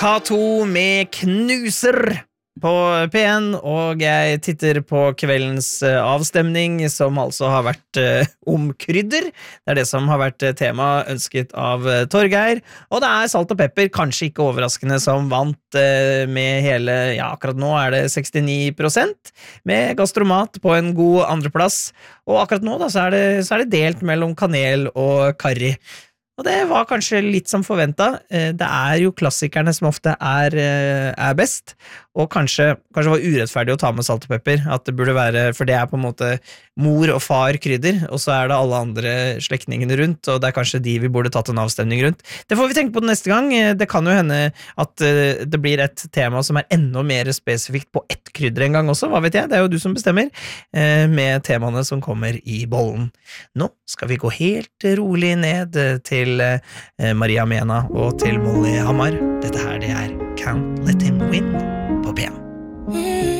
K2 med Knuser på P1, og jeg titter på kveldens avstemning, som altså har vært om krydder. Det det som har vært tema ønsket av Torgeir, og det salt og pepper, kanskje ikke overraskende, som vant med hele, ja, akkurat nå det 69%, med gastromat på en god andreplass, og akkurat nå da, så er det delt mellom kanel og karri. Og det var kanskje litt som forventet. Det jo klassikerne som ofte er best, og kanskje var urettferdig å ta med salt og pepper, at det burde være, for det på en måte mor og far krydder, og så det alle andre slektningene rundt, og det kanskje de vi burde tatt en avstemning rundt. Det får vi tenke på neste gang. Det kan jo hende at det blir et tema som enda mer spesifikt på ett krydder en gang også, hva vet jeg? Det jo du som bestemmer, med temaene som kommer i bollen. Nå skal vi gå helt rolig ned til Maria Mena og til Molly Hammar. Dette her, det Can't Let Him Win.